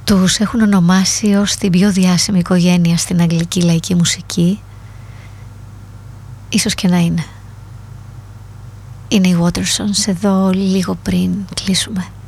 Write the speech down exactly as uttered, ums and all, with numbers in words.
Τους έχουν ονομάσει ως την πιο διάσημη οικογένεια στην αγγλική λαϊκή μουσική. Ίσως και να είναι. Είναι οι Watersons εδώ λίγο πριν κλείσουμε.